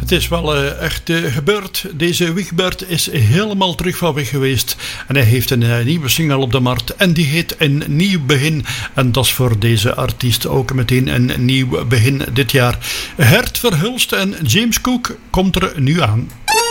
Het is wel echt gebeurd. Deze Wigbert is helemaal terug van weg geweest. En hij heeft een nieuwe single op de markt. En die heet Een Nieuw Begin. En dat is voor deze artiest ook meteen een nieuw begin dit jaar. Gert Verhulst en James Cook komt er nu aan.